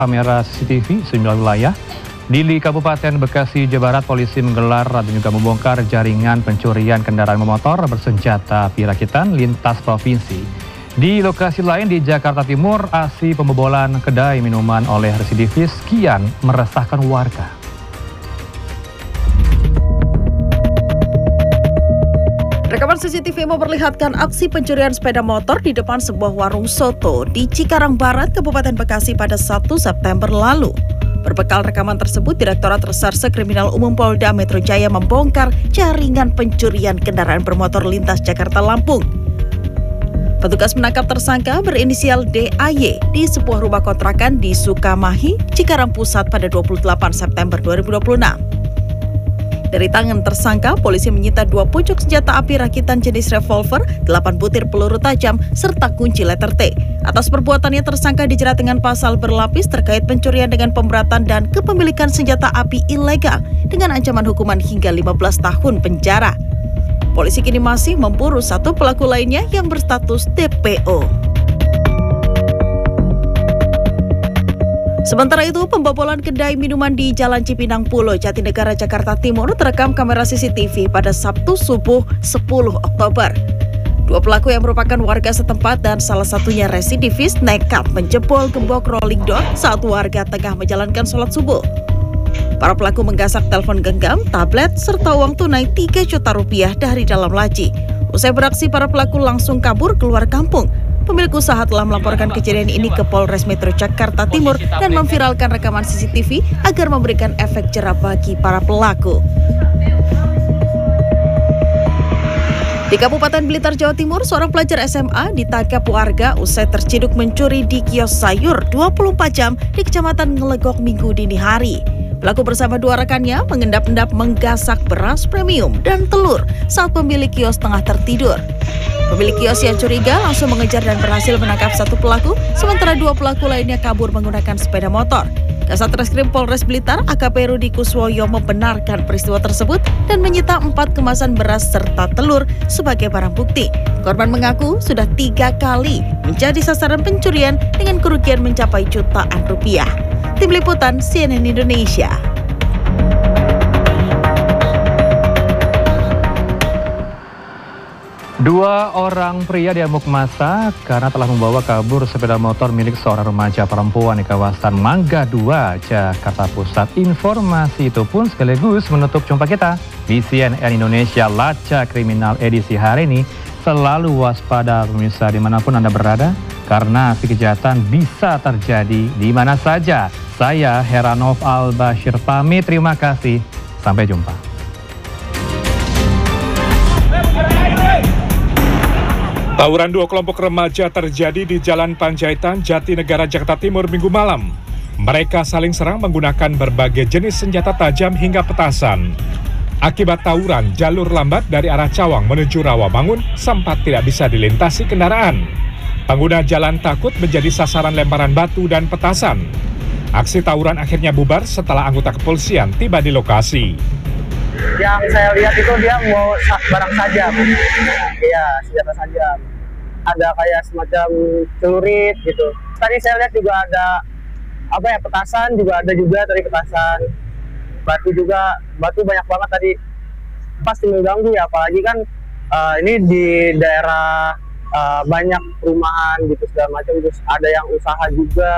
kamera CCTV sejumlah wilayah. Di Kabupaten Bekasi, Jawa Barat, polisi menggelar dan juga membongkar jaringan pencurian kendaraan bermotor bersenjata api rakitan lintas provinsi. Di lokasi lain di Jakarta Timur, aksi pembobolan kedai minuman oleh residivis kian meresahkan warga. Rekaman CCTV memperlihatkan aksi pencurian sepeda motor di depan sebuah warung soto di Cikarang Barat, Kabupaten Bekasi pada 1 September lalu. Berbekal rekaman tersebut, Direktorat Reserse Kriminal Umum Polda Metro Jaya membongkar jaringan pencurian kendaraan bermotor lintas Jakarta Lampung. Petugas menangkap tersangka berinisial DAY di sebuah rumah kontrakan di Sukamahi, Cikarang Pusat pada 28 September 2026. Dari tangan tersangka, polisi menyita 2 pucuk senjata api rakitan jenis revolver, 8 butir peluru tajam, serta kunci letter T. Atas perbuatannya, tersangka dijerat dengan pasal berlapis terkait pencurian dengan pemberatan dan kepemilikan senjata api ilegal dengan ancaman hukuman hingga 15 tahun penjara. Polisi kini masih memburu 1 pelaku lainnya yang berstatus DPO. Sementara itu, pembobolan kedai minuman di Jalan Cipinang Pulo, Jatinegara, Jakarta Timur terekam kamera CCTV pada Sabtu subuh 10 Oktober. 2 pelaku yang merupakan warga setempat dan salah satunya residivis nekat menjebol gembok rolling door saat warga tengah menjalankan sholat subuh. Para pelaku menggasak telepon genggam, tablet, serta uang tunai 3 juta rupiah dari dalam laci. Usai beraksi, para pelaku langsung kabur keluar kampung. Pemilik usaha telah melaporkan kejadian ini ke Polres Metro Jakarta Timur dan memviralkan rekaman CCTV agar memberikan efek jerah bagi para pelaku. Di Kabupaten Blitar, Jawa Timur, seorang pelajar SMA ditangkap warga usai terciduk mencuri di kios sayur 24 jam di Kecamatan Ngelegok Minggu dini hari. Pelaku bersama 2 rekannya mengendap-endap menggasak beras premium dan telur saat pemilik kios tengah tertidur. Pemilik kios yang curiga langsung mengejar dan berhasil menangkap 1 pelaku, sementara 2 pelaku lainnya kabur menggunakan sepeda motor. Kasat Reskrim Polres Blitar, AKP Rudi Kuswoyo, membenarkan peristiwa tersebut dan menyita 4 kemasan beras serta telur sebagai barang bukti. Korban mengaku sudah 3 kali menjadi sasaran pencurian dengan kerugian mencapai jutaan rupiah. Tim Liputan CNN Indonesia. Dua orang pria diamuk massa karena telah membawa kabur sepeda motor milik seorang remaja perempuan di kawasan Mangga 2, Jakarta Pusat. Informasi itu pun sekaligus menutup jumpa kita di CNN Indonesia Lacak Kriminal edisi hari ini. Selalu waspada pemirsa dimanapun Anda berada, karena aksi kejahatan bisa terjadi di mana saja. Saya Heranov Al-Bashir pamit, terima kasih. Sampai jumpa. Tawuran 2 kelompok remaja terjadi di Jalan Panjaitan, Jatinegara, Jakarta Timur Minggu malam. Mereka saling serang menggunakan berbagai jenis senjata tajam hingga petasan. Akibat tawuran, jalur lambat dari arah Cawang menuju Rawamangun sempat tidak bisa dilintasi kendaraan. Pengguna jalan takut menjadi sasaran lemparan batu dan petasan. Aksi tawuran akhirnya bubar setelah anggota kepolisian tiba di lokasi. Yang saya lihat itu dia mau barang sajam. Iya, senjata sajam. Ada kayak semacam celurit gitu. Tadi saya lihat juga ada petasan juga ada juga dari petasan. Batu juga, batu banyak banget tadi. Pasti mengganggu ya, apalagi kan ini di daerah banyak perumahan gitu segala macam, terus ada yang usaha juga.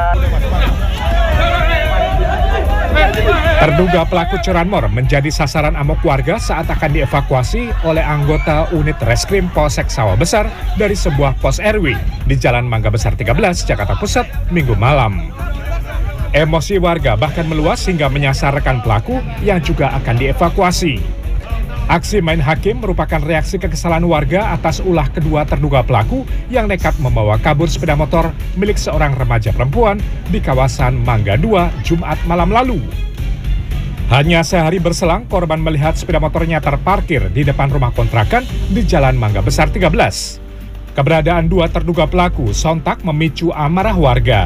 Terduga pelaku curanmor menjadi sasaran amok warga saat akan dievakuasi oleh anggota unit Reskrim Polsek Sawah Besar dari sebuah pos RW di Jalan Mangga Besar 13, Jakarta Pusat, Minggu malam. Emosi warga bahkan meluas hingga menyasar rekan pelaku yang juga akan dievakuasi. Aksi main hakim merupakan reaksi kekesalan warga atas ulah kedua terduga pelaku yang nekat membawa kabur sepeda motor milik seorang remaja perempuan di kawasan Mangga 2 Jumat malam lalu. Hanya sehari berselang, korban melihat sepeda motornya terparkir di depan rumah kontrakan di Jalan Mangga Besar 13. Keberadaan 2 terduga pelaku sontak memicu amarah warga.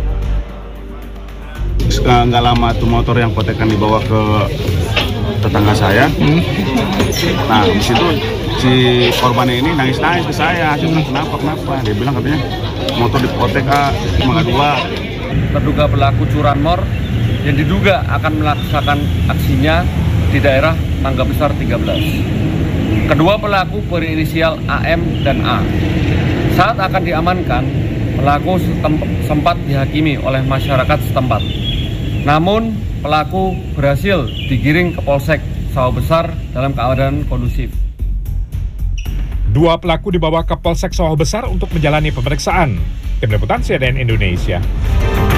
Nggak lama tuh motor yang kotekan dibawa ke tetangga saya. Nah, di situ si korbannya ini nangis-nangis ke saya. Saya bilang, kenapa? Dia bilang katanya motor dipotek Mangga 2. terduga pelaku curanmor yang diduga akan melaksanakan aksinya di daerah Mangga Besar 13. Kedua pelaku berinisial AM dan A. Saat akan diamankan, pelaku sempat dihakimi oleh masyarakat setempat. Namun, pelaku berhasil digiring ke Polsek Sawah Besar dalam keadaan kondusif. Dua pelaku dibawa ke Polsek Sawah Besar untuk menjalani pemeriksaan. Tim Liputan CNN Indonesia.